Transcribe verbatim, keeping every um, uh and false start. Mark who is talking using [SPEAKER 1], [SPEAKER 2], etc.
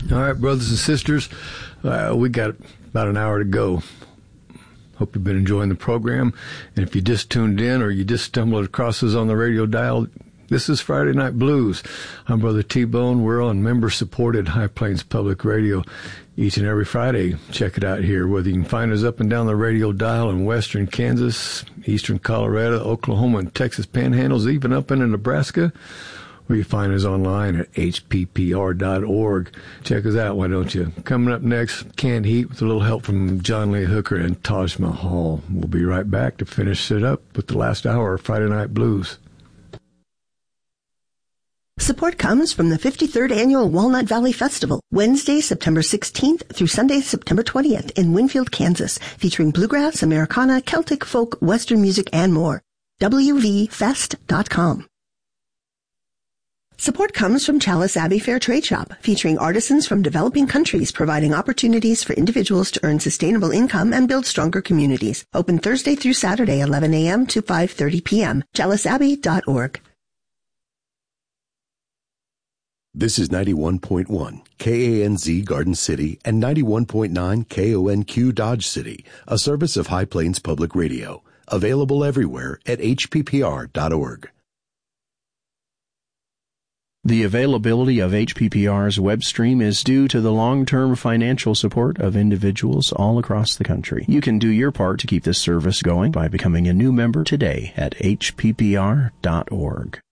[SPEAKER 1] All right, brothers and sisters, uh, we got about an hour to go. Hope you've been enjoying the program. And if you just tuned in or you just stumbled across us on the radio dial, this is Friday Night Blues. I'm Brother T-Bone. We're on member-supported High Plains Public Radio each and every Friday. Check it out here. Whether you can find us up and down the radio dial in western Kansas, eastern Colorado, Oklahoma, and Texas panhandles, even up into Nebraska, or you find us online at H P P R dot org. Check us out, why don't you? Coming up next, Canned Heat with a little help from John Lee Hooker and Taj Mahal. We'll be right back to finish it up with the last hour of Friday Night Blues.
[SPEAKER 2] Support comes from the fifty-third Annual Walnut Valley Festival, Wednesday, September sixteenth through Sunday, September twentieth in Winfield, Kansas, featuring bluegrass, Americana, Celtic, folk, Western music, and more. W V fest dot com. Support comes from Chalice Abbey Fair Trade Shop, featuring artisans from developing countries providing opportunities for individuals to earn sustainable income and build stronger communities. Open Thursday through Saturday, eleven a.m. to five thirty p.m. chalice abbey dot org.
[SPEAKER 3] This is ninety-one point one K A N Z Garden City and ninety-one point nine K O N Q Dodge City, a service of High Plains Public Radio. Available everywhere at H P P R dot org.
[SPEAKER 4] The availability of H P P R's web stream is due to the long-term financial support of individuals all across the country. You can do your part to keep this service going by becoming a new member today at H P P R dot org.